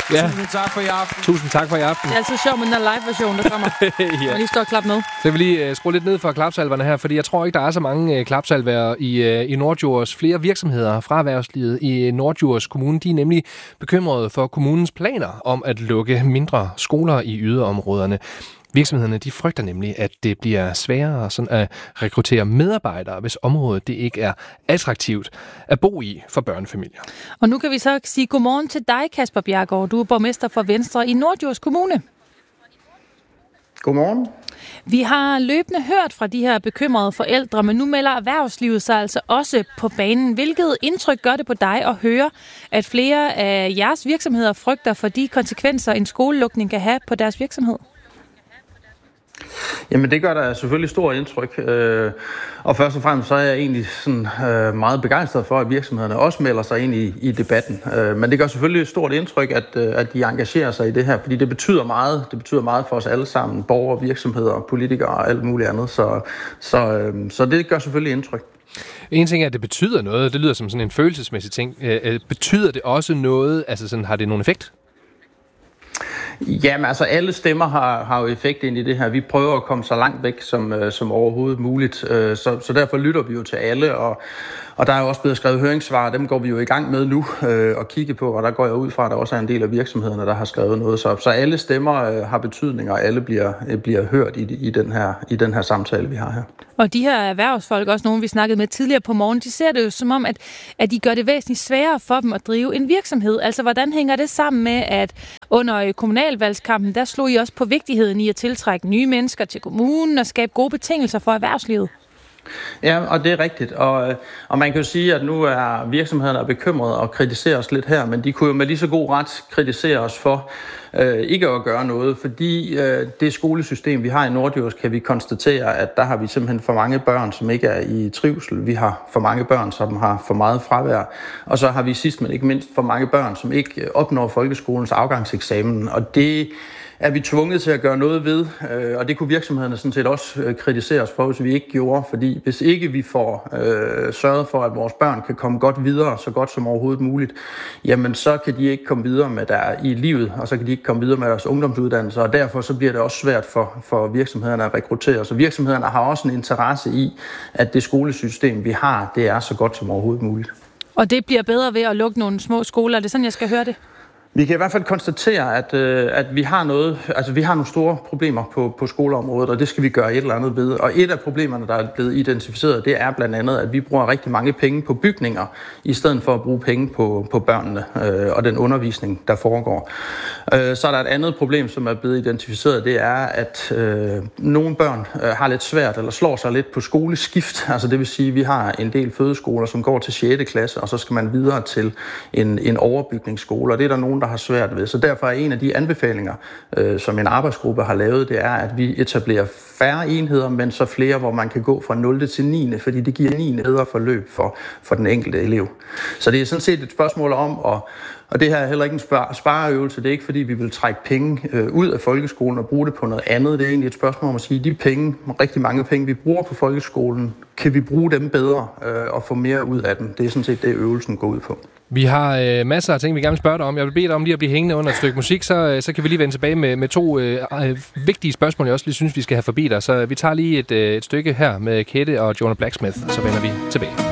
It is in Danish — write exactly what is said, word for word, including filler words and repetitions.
Ja. Tusind tak for i aften. Tusind tak for i aften. Det er altid sjovt med den der live-version, der kommer. Ja. Og lige står og klap med. Så jeg vil lige uh, skrue lidt ned for klapsalverne her, fordi jeg tror ikke, der er så mange uh, klapsalver i, uh, i Norddjurs. Flere virksomheder fra erhvervslivet i Norddjurs Kommune, de er nemlig bekymrede for kommunens planer om at lukke mindre skoler i yderområderne. Virksomhederne de frygter nemlig, at det bliver sværere sådan at rekruttere medarbejdere, hvis området det ikke er attraktivt at bo i for børnefamilier. Og nu kan vi så sige godmorgen til dig, Kasper Bjerregaard. Du er borgmester for Venstre i Norddjurs Kommune. Godmorgen. Vi har løbende hørt fra de her bekymrede forældre, men nu melder erhvervslivet sig altså også på banen. Hvilket indtryk gør det på dig at høre, at flere af jeres virksomheder frygter for de konsekvenser, en skolelukning kan have på deres virksomhed? Jamen det gør der selvfølgelig stor indtryk, øh, og først og fremmest så er jeg egentlig sådan, øh, meget begejstret for, at virksomhederne også melder sig ind i, i debatten. Øh, men det gør selvfølgelig et stort indtryk, at, øh, at de engagerer sig i det her, fordi det betyder meget. Det betyder meget for os alle sammen, borgere, virksomheder, politikere og alt muligt andet. Så, så, øh, så det gør selvfølgelig indtryk. En ting er, at det betyder noget. Det lyder som sådan en følelsesmæssig ting. Øh, betyder det også noget? Altså sådan, har det nogen effekt? Jamen altså alle stemmer har, har jo effekt ind i det her. Vi prøver at komme så langt væk som, øh, som overhovedet muligt, så, så derfor lytter vi jo til alle, og, og der er jo også blevet skrevet høringssvar, dem går vi jo i gang med nu øh, og kigge på, og der går jeg ud fra, at der også er en del af virksomhederne, der har skrevet noget. Så, så alle stemmer øh, har betydning, og alle bliver, øh, bliver hørt i, i, den her, i den her samtale, vi har her. Og de her erhvervsfolk, også nogen vi snakkede med tidligere på morgen, de ser det jo som om, at, at de gør det væsentligt sværere for dem at drive en virksomhed. Altså, hvordan hænger det sammen med, at under kommunalvalgskampen, der slog I også på vigtigheden i at tiltrække nye mennesker til kommunen og skabe gode betingelser for erhvervslivet? Ja, og det er rigtigt. Og, og man kan jo sige, at nu er virksomhederne bekymrede og kritiserer os lidt her, men de kunne jo med lige så god ret kritisere os for øh, ikke at gøre noget, fordi øh, det skolesystem, vi har i Norddjurs, kan vi konstatere, at der har vi simpelthen for mange børn, som ikke er i trivsel. Vi har for mange børn, som har for meget fravær. Og så har vi sidst, men ikke mindst, for mange børn, som ikke opnår folkeskolens afgangseksamen. Og det er vi tvunget til at gøre noget ved, og det kunne virksomhederne sådan set også kritisere os for, hvis vi ikke gjorde, fordi hvis ikke vi får øh, sørget for, at vores børn kan komme godt videre, så godt som overhovedet muligt, jamen så kan de ikke komme videre med der i livet, og så kan de ikke komme videre med deres ungdomsuddannelser, og derfor så bliver det også svært for, for virksomhederne at rekruttere. Så virksomhederne har også en interesse i, at det skolesystem, vi har, det er så godt som overhovedet muligt. Og det bliver bedre ved at lukke nogle små skoler, er det sådan, jeg skal høre det? Vi kan i hvert fald konstatere, at, øh, at vi har noget, altså vi har nogle store problemer på, på skoleområdet, og det skal vi gøre et eller andet ved. Og et af problemerne, der er blevet identificeret, det er blandt andet, at vi bruger rigtig mange penge på bygninger, i stedet for at bruge penge på, på børnene øh, og den undervisning, der foregår. Øh, så er der et andet problem, som er blevet identificeret, det er, at øh, nogle børn øh, har lidt svært, eller slår sig lidt på skoleskift. Altså det vil sige, at vi har en del fødeskoler, som går til sjette klasse, og så skal man videre til en, en overbygningsskole, og det er der nogen, der har svært ved. Så derfor er en af de anbefalinger, øh, som en arbejdsgruppe har lavet, det er, at vi etablerer færre enheder, men så flere, hvor man kan gå fra nul til niende, fordi det giver niende bedre forløb for, for den enkelte elev. Så det er sådan set et spørgsmål om, at, og det her er heller ikke en spareøvelse, det er ikke fordi, vi vil trække penge øh, ud af folkeskolen og bruge det på noget andet. Det er egentlig et spørgsmål om at sige, at de penge, rigtig mange penge, vi bruger på folkeskolen, kan vi bruge dem bedre øh, og få mere ud af dem. Det er sådan set det, øvelsen går ud på. Vi har øh, masser af ting, vi gerne vil spørge dig om. Jeg vil bede dig om lige at blive hængende under et stykke musik, så, så kan vi lige vende tilbage med, med to øh, vigtige spørgsmål, jeg også lige synes, vi skal have forbi dig. Så vi tager lige et, øh, et stykke her med Kette og Jonah Blacksmith, så vender vi tilbage.